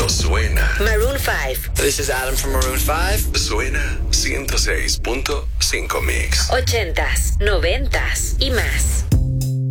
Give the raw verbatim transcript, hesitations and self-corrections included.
esto suena. Maroon five. This is Adam from Maroon five. Suena ciento seis punto cinco Mix. Ochentas, noventas y más.